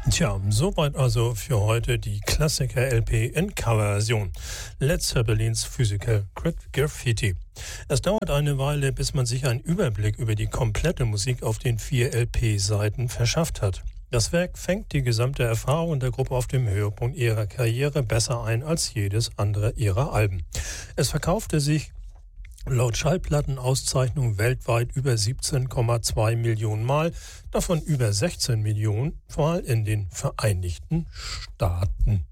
Tja, soweit also für heute die Klassiker-LP in Coverversion. Led Zeppelins Physical Graffiti. Es dauert eine Weile, bis man sich einen Überblick über die komplette Musik auf den 4 LP-Seiten verschafft hat. Das Werk fängt die gesamte Erfahrung der Gruppe auf dem Höhepunkt ihrer Karriere besser ein als jedes andere ihrer Alben. Es verkaufte sich laut Schallplattenauszeichnung weltweit über 17,2 Millionen Mal, davon über 16 Millionen Mal in den Vereinigten Staaten.